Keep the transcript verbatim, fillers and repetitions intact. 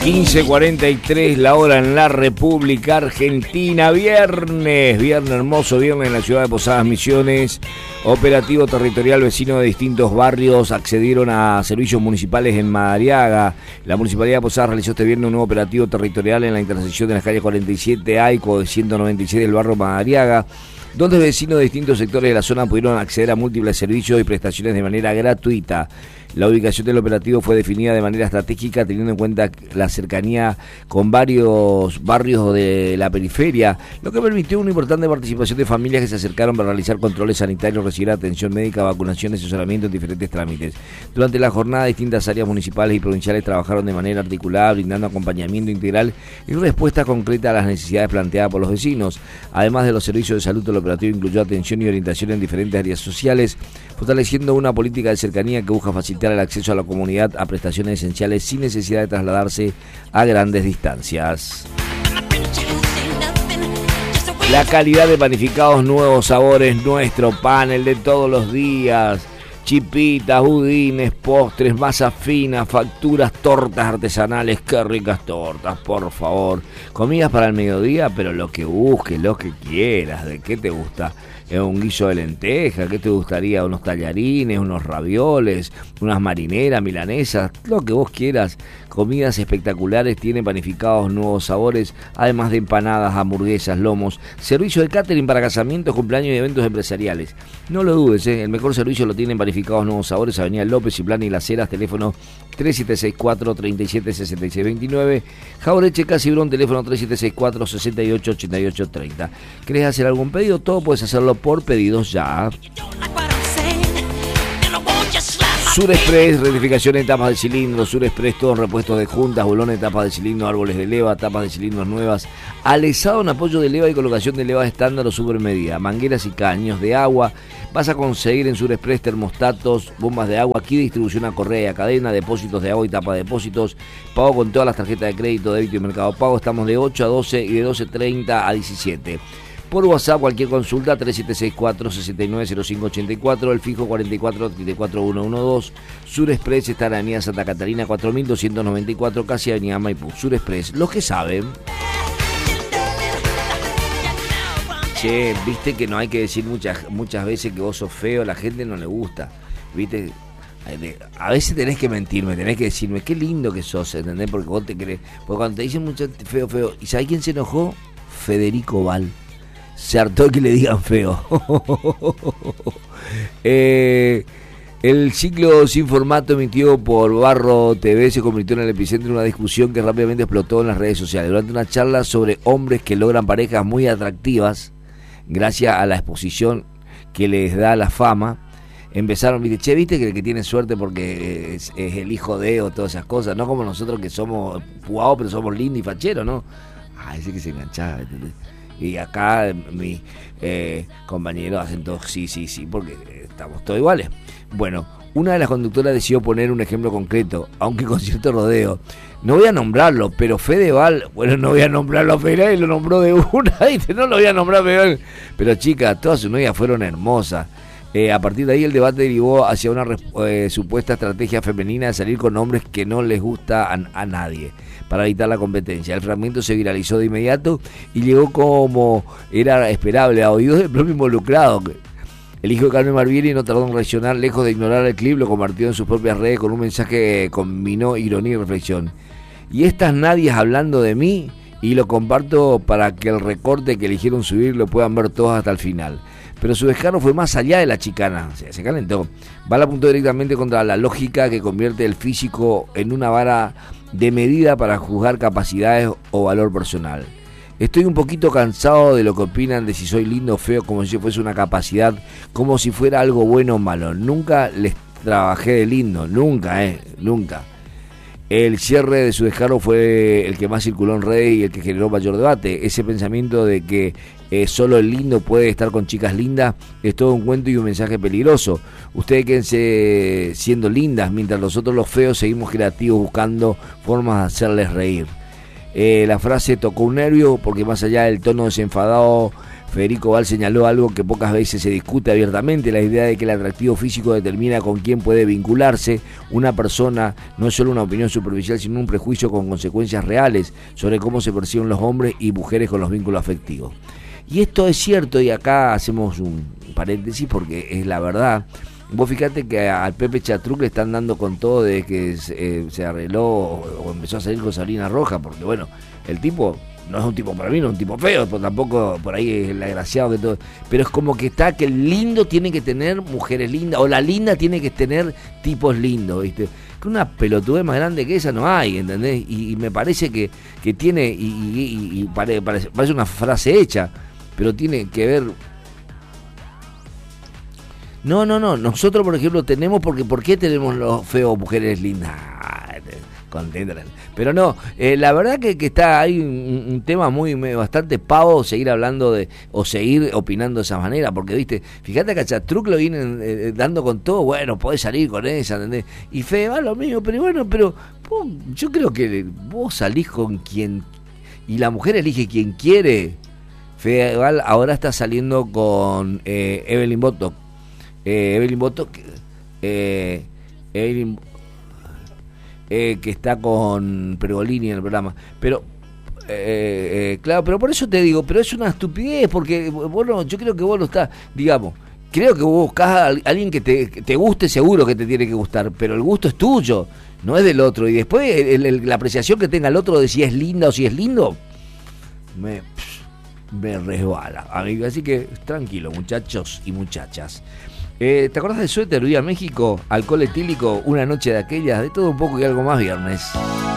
quince cuarenta y tres la hora en la República Argentina. Viernes, viernes hermoso, viernes en la ciudad de Posadas Misiones. Operativo territorial, vecinos de distintos barrios accedieron a servicios municipales en Madariaga. La Municipalidad de Posadas realizó este viernes un nuevo operativo territorial en la intersección de las calles cuarenta y siete A y ciento noventa y seis del barrio Madariaga, donde vecinos de distintos sectores de la zona pudieron acceder a múltiples servicios y prestaciones de manera gratuita. La ubicación del operativo fue definida de manera estratégica, teniendo en cuenta la cercanía con varios barrios de la periferia, lo que permitió una importante participación de familias que se acercaron para realizar controles sanitarios, recibir atención médica, vacunación y asesoramiento en diferentes trámites. Durante la jornada, distintas áreas municipales y provinciales trabajaron de manera articulada, brindando acompañamiento integral y respuesta concreta a las necesidades planteadas por los vecinos. Además de los servicios de salud, el operativo incluyó atención y orientación en diferentes áreas sociales, fortaleciendo una política de cercanía que busca facilitar el acceso a la comunidad a prestaciones esenciales sin necesidad de trasladarse a grandes distancias. La calidad de panificados, nuevos sabores, nuestro pan, el de todos los días. Chipitas, budines, postres, masa fina, facturas, tortas artesanales. Qué ricas tortas, por favor. Comidas para el mediodía, pero lo que busques, lo que quieras. ¿De qué te gusta? Un guiso de lenteja, ¿qué te gustaría? Unos tallarines, unos ravioles, unas marineras, milanesas, lo que vos quieras. Comidas espectaculares, tienen panificados, nuevos sabores, además de empanadas, hamburguesas, lomos. Servicio de catering para casamientos, cumpleaños y eventos empresariales. No lo dudes, ¿eh? El mejor servicio lo tienen panificados, nuevos sabores, Avenida López y Plana y Las Heras, teléfono tres siete seis cuatro, tres siete seis seis dos nueve. Jaureche Casibrón, teléfono tres siete seis cuatro, seis ocho, ocho ocho tres cero. ¿Querés hacer algún pedido? Todo puedes hacerlo por pedidos ya. Surexpress, rectificación en tapas de cilindro. Surexpress, todos repuestos de juntas, bolones, tapas de cilindro, árboles de leva, tapas de cilindros nuevas, alezado en apoyo de leva y colocación de leva estándar o supermedida, mangueras y caños de agua. Vas a conseguir en Surexpress termostatos, bombas de agua, aquí distribución a correa y a cadena, depósitos de agua y tapa de depósitos, pago con todas las tarjetas de crédito, débito y mercado pago. Estamos de ocho a doce y de doce treinta a diecisiete. Por WhatsApp, cualquier consulta, tres siete seis cuatro, seis nueve cero cinco ocho cuatro, el fijo cuatro cuatro, tres cuatro uno uno dos. Surexpress está en la avenida Santa Catarina, cuatro mil doscientos noventa y cuatro, casi avenida Maipú. Surexpress, los que saben. Che, viste que no hay que decir muchas, muchas veces que vos sos feo, a la gente no le gusta, viste. A veces tenés que mentirme, tenés que decirme, qué lindo que sos, ¿entendés? Porque vos te crees. Porque cuando te dicen mucho feo, feo, ¿y sabés quién se enojó? Federico Val. Se hartó que le digan feo. eh, el ciclo sin formato emitido por Barro T V se convirtió en el epicentro de una discusión que rápidamente explotó en las redes sociales. Durante una charla sobre hombres que logran parejas muy atractivas gracias a la exposición que les da la fama, empezaron, viste, che, viste que el que tiene suerte porque es, es el hijo de o todas esas cosas, no como nosotros que somos pugados pero somos lindos y facheros, ¿no? Ah, ese que se enganchaba, ¿entendés? Y acá mis eh, compañeros hacen todo sí, sí, sí, porque estamos todos iguales. Bueno, una de las conductoras decidió poner un ejemplo concreto, aunque con cierto rodeo. No voy a nombrarlo, pero Fedeval, bueno, no voy a nombrarlo a Fedeval y lo nombró de una, ¿viste? No lo voy a nombrar a Fedeval. Pero chicas, todas sus novias fueron hermosas. Eh, a partir de ahí el debate derivó hacia una eh, supuesta estrategia femenina de salir con hombres que no les gusta a, a nadie, para evitar la competencia. El fragmento se viralizó de inmediato y llegó como era esperable a oídos del propio involucrado. El hijo de Carmen Marvieri no tardó en reaccionar, lejos de ignorar el clip, lo compartió en sus propias redes con un mensaje que combinó ironía y reflexión. Y estas nadies hablando de mí, y lo comparto para que el recorte que eligieron subir lo puedan ver todos hasta el final. Pero su descaro fue más allá de la chicana, o sea, se calentó. Bala apuntó directamente contra la lógica que convierte el físico en una vara de medida para juzgar capacidades o valor personal. Estoy un poquito cansado de lo que opinan de si soy lindo o feo, como si fuese una capacidad, como si fuera algo bueno o malo. Nunca les trabajé de lindo, nunca, eh, nunca. El cierre de su descargo fue el que más circuló en redes y el que generó mayor debate. Ese pensamiento de que eh, solo el lindo puede estar con chicas lindas es todo un cuento y un mensaje peligroso. Ustedes quédense siendo lindas mientras nosotros los feos seguimos creativos buscando formas de hacerles reír. Eh, la frase tocó un nervio porque más allá del tono desenfadado, Federico Val señaló algo que pocas veces se discute abiertamente, la idea de que el atractivo físico determina con quién puede vincularse una persona. No es solo una opinión superficial, sino un prejuicio con consecuencias reales sobre cómo se perciben los hombres y mujeres con los vínculos afectivos. Y esto es cierto, y acá hacemos un paréntesis porque es la verdad. Vos fíjate que al Pepe Chatruc le están dando con todo de que se, eh, se arregló o, o empezó a salir con Sabrina Roja, porque bueno, el tipo no es un tipo, para mí no es un tipo feo, pero tampoco por ahí es el agraciado que todo, pero es como que está que el lindo tiene que tener mujeres lindas, o la linda tiene que tener tipos lindos, ¿viste? Que una pelotudez más grande que esa no hay, ¿entendés? Y, y me parece que, que tiene, y, y, y, y pare, parece, parece una frase hecha, pero tiene que ver. No, no, no, nosotros por ejemplo tenemos, porque ¿por qué tenemos los feos mujeres lindas? Contentas. Pero no, eh, la verdad que, que está hay un, un tema muy bastante pavo seguir hablando de, o seguir opinando de esa manera, porque viste, fíjate que a Chatruc lo vienen eh, dando con todo, bueno, podés salir con esa, ¿entendés? Y Fede va lo mismo, pero bueno, pero vos, yo creo que vos salís con quien, y la mujer elige quien quiere. Fede Val ahora está saliendo con eh, Evelyn Boto. Eh, Evelyn Boto, eh, Evelyn, eh, que está con Pergolini en el programa, pero eh, eh, claro, pero por eso te digo, pero es una estupidez, porque vos no, yo creo que vos no estás, digamos, creo que vos buscás a alguien que te, que te guste, seguro que te tiene que gustar, pero el gusto es tuyo, no es del otro, y después el, el, la apreciación que tenga el otro de si es linda o si es lindo, me... me resbala, amigo. Así que tranquilo, muchachos y muchachas. Eh, ¿Te acordás del suéter? Viva México, alcohol etílico, una noche de aquellas, de todo un poco y algo más viernes.